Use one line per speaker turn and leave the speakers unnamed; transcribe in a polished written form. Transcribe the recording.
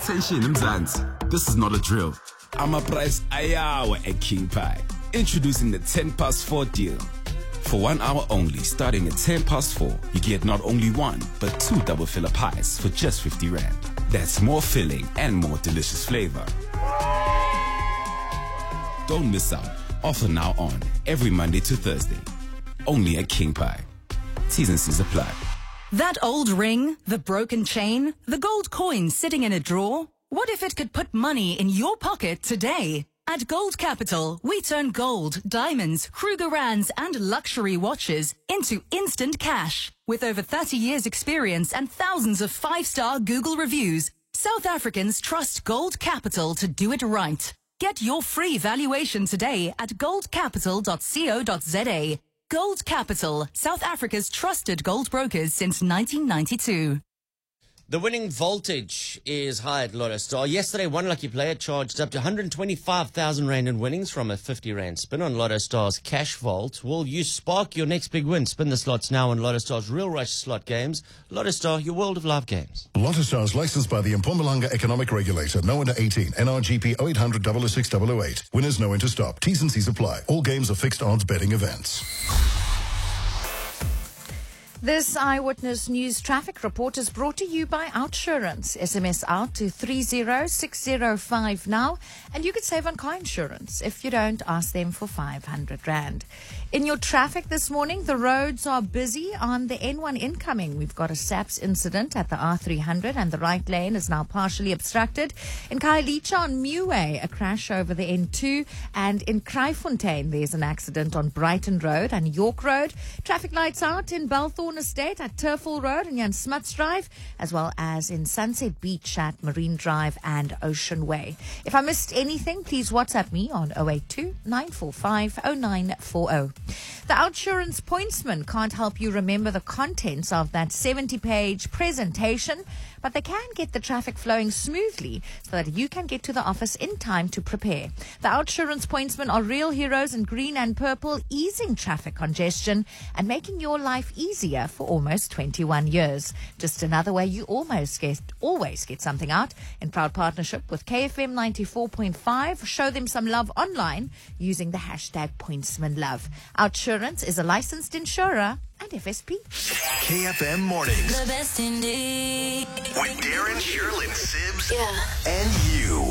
Attention, Mzansi. This is not a drill. Amaprice ayawa at King Pie. Introducing the 10 past 4 deal. For 1 hour only, starting at 10 past 4, you get not only 1, but 2 double filler pies for just 50 Rand. That's more filling and more delicious flavor. Don't miss out. Offer now on every Monday to Thursday. Only at King Pie. T's and C's apply.
That old ring, the broken chain, the gold coin sitting in a drawer. What if it could put money in your pocket today? At Gold Capital, we turn gold, diamonds, Krugerrands and luxury watches into instant cash. With over 30 years experience and thousands of 5-star Google reviews, South Africans trust Gold Capital to do it right. Get your free valuation today at goldcapital.co.za. Gold Capital, South Africa's trusted gold brokers since 1992.
The winning voltage is high at Lotto Star. Yesterday, one lucky player charged up to 125,000 Rand in winnings from a 50 Rand spin on Lotto Star's Cash Vault. Will you spark your next big win? Spin the slots now on Lotto Star's Real Rush slot games. Lotto Star, your world of live games.
Lotto Star is licensed by the Mpumalanga Economic Regulator. No under 18. NRGP 0800 006 008. Winners know when to stop. T's and C's apply. All games are fixed odds betting events.
This Eyewitness News traffic report is brought to you by Outsurance. SMS out to 30605 now, and you could save on car insurance. If you don't, ask them for 500 Rand. In your traffic this morning, the roads are busy on the N1 incoming. We've got a SAPS incident at the R300, and the right lane is now partially obstructed. In Khayelitsha on Muway, a crash over the N2, and in Kraaifontein, there's an accident on Brighton Road and York Road. Traffic lights out in Balthorn Estate at Turfall Road and Jan Smuts Drive, as well as in Sunset Beach at Marine Drive and Ocean Way. If I missed anything, please WhatsApp me on 082 945 0940. The Outsurance Pointsman can't help you remember the contents of that 70-page presentation, but they can get the traffic flowing smoothly so that you can get to the office in time to prepare. The Outsurance Pointsmen are real heroes in green and purple, easing traffic congestion and making your life easier for almost 21 years. Just another way you always get something out. In proud partnership with KFM 94.5, show them some love online using the hashtag Pointsmanlove. Outsurance is a licensed insurer and FSP.
KFM Mornings.
The best indeed.
With Darren, Shirley, Sibs,
Yeah.
and you.